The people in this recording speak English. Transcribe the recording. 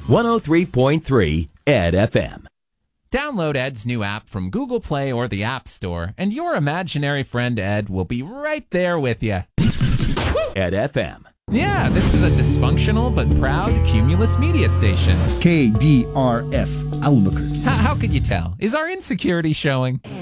103.3 Ed FM. Download Ed's new app from Google Play or the App Store, and your imaginary friend Ed will be right there with you. Ed FM. Yeah, this is a dysfunctional but proud Cumulus media station. KDRF Albuquerque. How could you tell? Is our insecurity showing?